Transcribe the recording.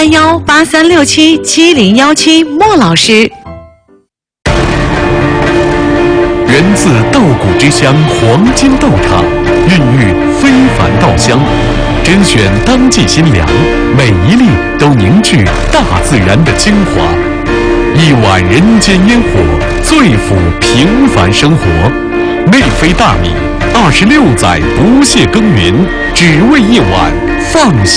03183677017莫老师。 源自稻谷之乡黄金豆厂，孕育非凡稻香，甄选当季新粮，每一粒都凝聚大自然的精华。一碗人间烟火，最抚平凡生活。内飞大米，26载不懈耕耘，只为一碗放心。